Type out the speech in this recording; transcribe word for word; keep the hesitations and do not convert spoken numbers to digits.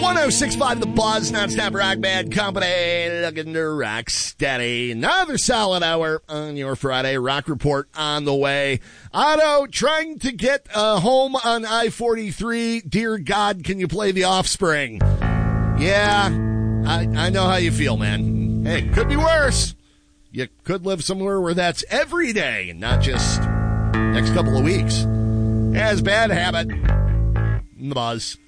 one oh six point five The Buzz, non-stop rock band company, looking to rock steady. Another solid hour on your Friday. Rock Report on the way. Otto, trying to get uh, home on I forty-three. Dear God, can you play The Offspring? Yeah, I, I know how you feel, man. Hey, could be worse. You could live somewhere where that's every day and not just next couple of weeks. As bad habit. The Buzz.